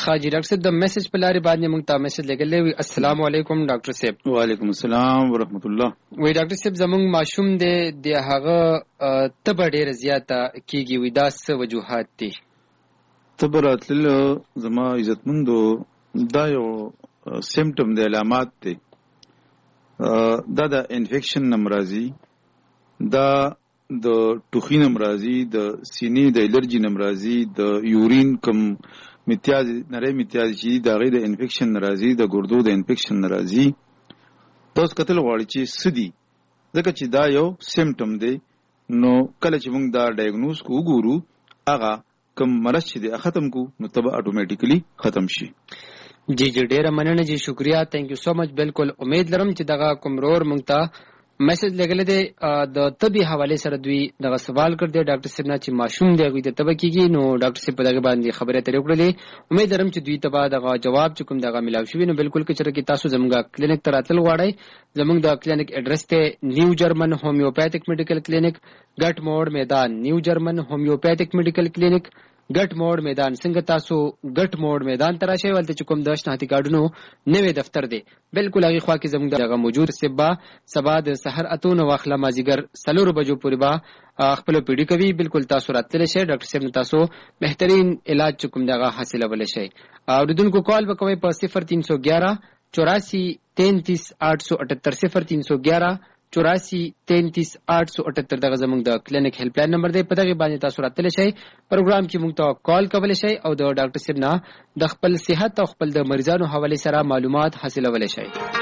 خاجي ډاکټر صاحب د میسج په لارې باندې موږ ته میسج لګلې وي. السلام علیکم ډاکټر صاحب. وعلیکم السلام ورحمت الله. وی ډاکټر صاحب زموږ ماشوم دی د هغه تبه ډیره زیاته کیږي، وی دا څه وجوهات دي؟ تبه راتلل زما عزتمندو دا یو سیمټم دی، علامات دی. دا د انفیکشن نمرازي، دا د ټوخي نمرازي، د سینې د الرجی نمرازي، د یورین کم میتیاز نری میتیاز چې دا غي د انفیکشن ناراضي، د ګردو د انفیکشن ناراضي. تاسو کتل غواړي چې سدي ځکه چې دا یو سیمټم دی. نو کله چې موږ دا ډایګنوز کو وګورو هغه کم مرض چې دی ختم کو نو تبه اتوماتیکلی ختم شي. جی ډیره مننه جی، شکریا، تhank you so much. بالکل امید لرم چې دغه کومرور مونږ ته میسج لګل دی د طبي حواله سره دوی دغه سوال کړ دی ډاکټر صاحب نه چې ماشوم دی غوې د تبه کیږي. نو ډاکټر صاحب په دغه باندې خبره ترې وکړلې. امید لرم چې دوی تبه دغه جواب چې کوم دغه ملاو شوی نو بالکل کې چې تاسو زموږ کلینیک ته راتل غواړئ. زموږ د کلینیک اډرس ته نیو جرمن هومیوپیتھک میډیکل کلینیک ګټ موډ میدان، نیو جرمن هومیوپیتھک میډیکل کلینیک ګټ موډ میدان. څنګه تاسو ګټ موډ میدان ته راشئ ولته چې کوم د شناختی کارډونو نوې دفتر دی بالکل هغه خوا کې زموږ دغه موجود سبا د سحر اتو نو واخله مازیګر 4 بجو پورې با خپل پیډي کوي. بالکل تاسو راتلی شئ، ډاکټر صاحب تاسو بهترین علاج کوم دغه حاصله ولې شئ. اوریدونکو کال وکوي په 0311 84 33 878 0311 84 33 878 دغه زموږ د کلینیک هیلپ لاین نمبر دی. په دغه باندې تاسو راتلی شئ، پروګرام کې موږ ته کال کولی شئ او د ډاکټر صاحب نه د خپل صحت او خپل د مریضانو حواله سره معلومات حاصلولی شئ.